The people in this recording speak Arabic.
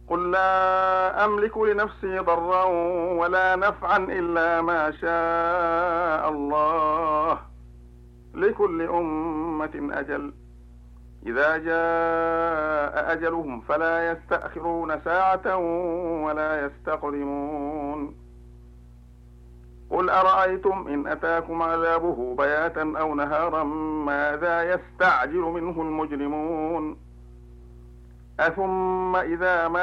قل لا أملك لنفسي ضرا ولا نفعا إلا ما شاء الله، لكل أمة أجل، إذا جاء أجلهم فلا يستأخرون ساعة ولا يستقدمون. قل أرأيتم إن أتاكم عذابه بياتا أو نهارا ماذا يستعجل منه المجرمون؟ أثم إذا ما